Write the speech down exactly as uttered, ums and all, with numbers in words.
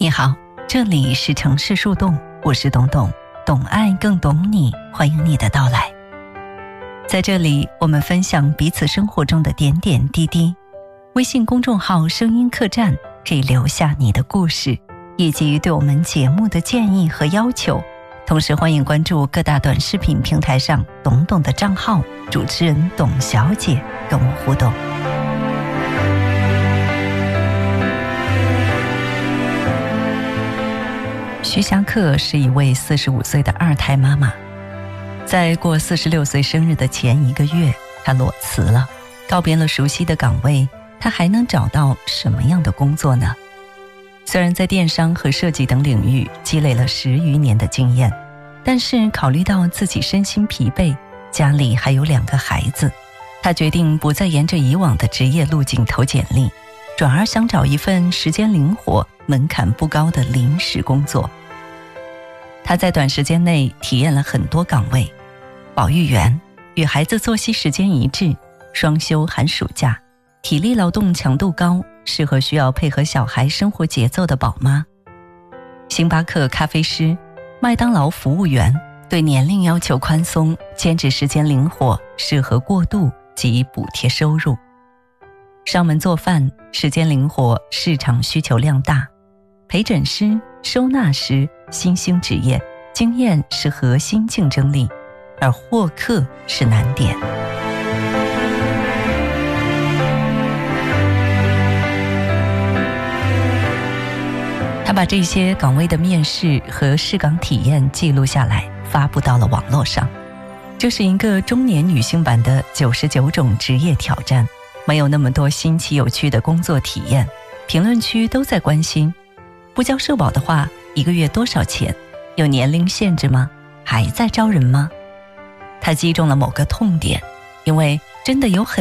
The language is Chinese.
你好，这里是城市树洞，我是董董，懂爱更懂你，欢迎你的到来。在这里，我们分享彼此生活中的点点滴滴。微信公众号声音客栈可以留下你的故事，以及对我们节目的建议和要求。同时欢迎关注各大短视频平台上董董的账号，主持人董小姐跟我互动。徐霞客是一位四十五岁的二胎妈妈，在过四十六岁生日的前一个月，她裸辞了，告别了熟悉的岗位，她还能找到什么样的工作呢？虽然在电商和设计等领域积累了十余年的经验，但是考虑到自己身心疲惫，家里还有两个孩子，她决定不再沿着以往的职业路径投简历，转而想找一份时间灵活、门槛不高的临时工作。她在短时间内体验了很多岗位：保育员，与孩子作息时间一致，双休寒暑假，体力劳动强度高，适合需要配合小孩生活节奏的宝妈；星巴克咖啡师，麦当劳服务员，对年龄要求宽松，兼职时间灵活，适合过渡及补贴收入；上门做饭，时间灵活，市场需求量大；陪诊师、收纳师，新兴职业，经验是核心竞争力，而获客是难点。他把这些岗位的面试和试岗体验记录下来，发布到了网络上。这是一个中年女性版的九十九种职业挑战，没有那么多新奇有趣的工作体验。评论区都在关心，不交社保的话，一个月多少钱？有年龄限制吗？还在招人吗？他击中了某个痛点，因为真的有很